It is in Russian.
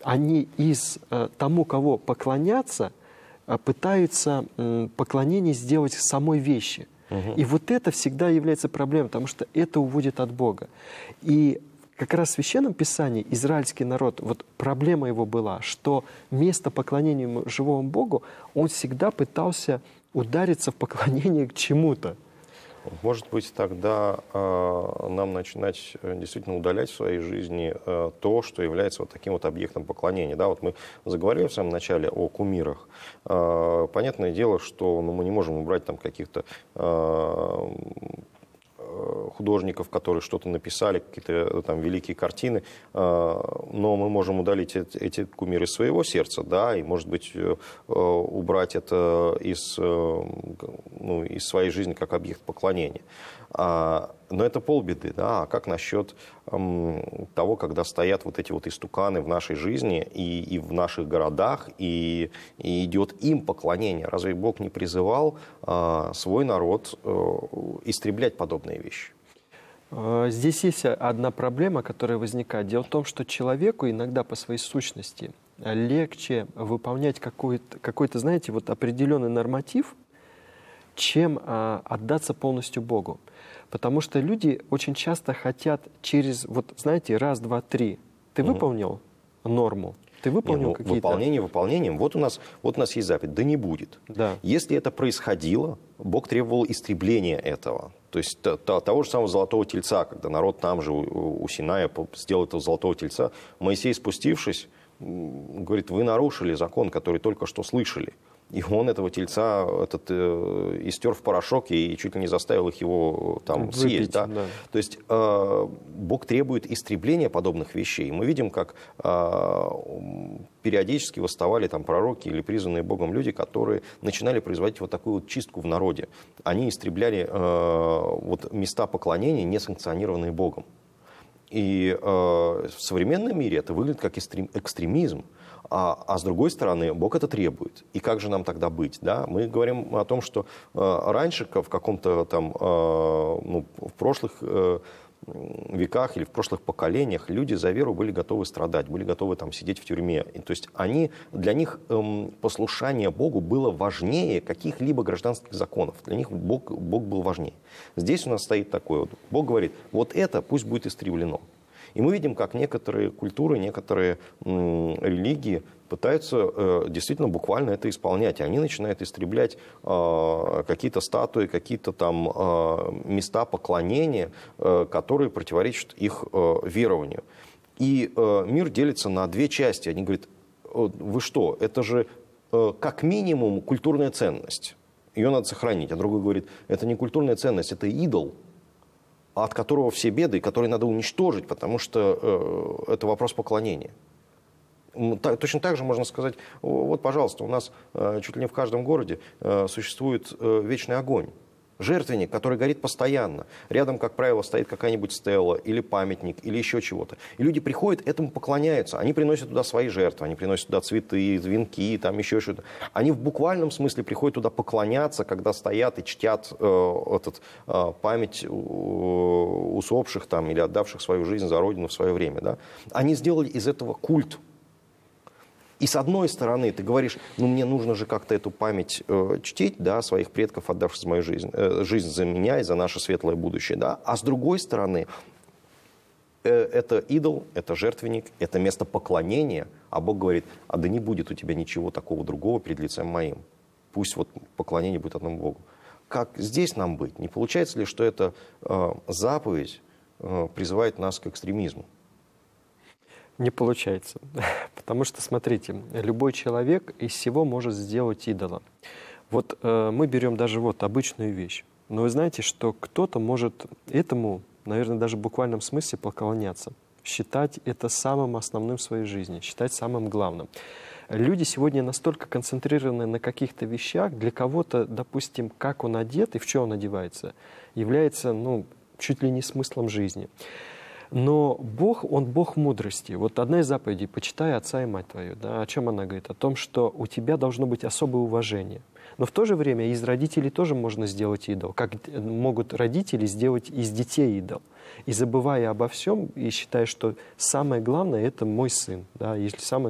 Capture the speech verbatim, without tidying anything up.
они из тому, кого поклоняться, пытаются поклонение сделать самой вещи. Угу. И вот это всегда является проблемой, потому что это уводит от Бога. И как раз в Священном Писании израильский народ, вот проблема его была, что вместо поклонения живому Богу он всегда пытался удариться в поклонение к чему-то. Может быть, тогда э, нам начинать действительно удалять в своей жизни э, то, что является вот таким вот объектом поклонения. Да, вот мы заговорили в самом начале о кумирах. Э, понятное дело, что ну, мы не можем убрать там каких-то э, художников, которые что-то написали, какие-то там великие картины, но мы можем удалить эти кумиры из своего сердца, да, и, может быть, убрать это из, ну, из своей жизни как объект поклонения. Но это полбеды, да, а как насчет того, когда стоят вот эти вот истуканы в нашей жизни и, и в наших городах, и, и идет им поклонение? Разве Бог не призывал а, свой народ а, истреблять подобные вещи? Здесь есть одна проблема, которая возникает. Дело в том, что человеку иногда по своей сущности легче выполнять какой-то, какой-то, знаете, вот определенный норматив, чем а, отдаться полностью Богу. Потому что люди очень часто хотят через, вот знаете, раз, два, три. Ты угу. выполнил норму? Ты выполнил ну, какие-то... Выполнение выполнением. Вот у нас, вот у нас есть заповедь. Да не будет. Да. Если это происходило, Бог требовал истребления этого. То есть то, то, того же самого золотого тельца, когда народ там же у, у Синая сделал этого золотого тельца, Моисей, спустившись, говорит, вы нарушили закон, который только что слышали. И он этого тельца этот, э, истер в порошок и чуть ли не заставил их его там Выпить, съесть. Да? Да. То есть э, Бог требует истребления подобных вещей. Мы видим, как э, периодически восставали там пророки или призванные Богом люди, которые начинали производить вот такую вот чистку в народе. Они истребляли э, вот места поклонения, не санкционированные Богом. И э, в современном мире это выглядит как экстремизм. А, а с другой стороны, Бог это требует. И как же нам тогда быть? Да? Мы говорим о том, что э, раньше в каком-то там, э, ну, в прошлых э, веках или в прошлых поколениях люди за веру были готовы страдать, были готовы там сидеть в тюрьме. И, то есть они, для них э, послушание Богу было важнее каких-либо гражданских законов. Для них Бог, Бог был важнее. Здесь у нас стоит такое вот. Бог говорит, вот это пусть будет истреблено. И мы видим, как некоторые культуры, некоторые м, религии пытаются э, действительно буквально это исполнять. И они начинают истреблять э, какие-то статуи, какие-то там э, места поклонения, э, которые противоречат их э, верованию. И э, мир делится на две части. Они говорят, вы что, это же э, как минимум культурная ценность. Ее надо сохранить. А другой говорит, это не культурная ценность, это идол, от которого все беды, который надо уничтожить, потому что э, это вопрос поклонения. Так, точно так же можно сказать, вот, пожалуйста, у нас э, чуть ли не в каждом городе э, существует э, вечный огонь. Жертвенник, который горит постоянно. Рядом, как правило, стоит какая-нибудь стела или памятник, или еще чего-то. И люди приходят, этому поклоняются. Они приносят туда свои жертвы, они приносят туда цветы, венки, там еще что-то. Они в буквальном смысле приходят туда поклоняться, когда стоят и чтят э, этот, э, память э, усопших там, или отдавших свою жизнь за Родину в свое время. Да? Они сделали из этого культ. И с одной стороны, ты говоришь, ну мне нужно же как-то эту память э, чтить, да, своих предков, отдавших за мою жизнь, э, жизнь за меня и за наше светлое будущее, да. А с другой стороны, э, это идол, это жертвенник, это место поклонения, а Бог говорит, а да не будет у тебя ничего такого другого перед лицем моим. Пусть вот поклонение будет одному Богу. Как здесь нам быть? Не получается ли, что эта э, заповедь э, призывает нас к экстремизму? Не получается. Потому что, смотрите, любой человек из всего может сделать идола. Вот э, мы берем даже вот обычную вещь. Но вы знаете, что кто-то может этому, наверное, даже в буквальном смысле поклоняться. Считать это самым основным в своей жизни, считать самым главным. Люди сегодня настолько концентрированы на каких-то вещах, для кого-то, допустим, как он одет и в чем он одевается, является, ну, чуть ли не смыслом жизни. Но Бог, Он Бог мудрости. Вот одна из заповедей «почитай отца и мать твою». Да, о чем она говорит? О том, что у тебя должно быть особое уважение. Но в то же время из родителей тоже можно сделать идол. Как могут родители сделать из детей идол. И забывая обо всем, и считая, что самое главное – это мой сын. Да, если самое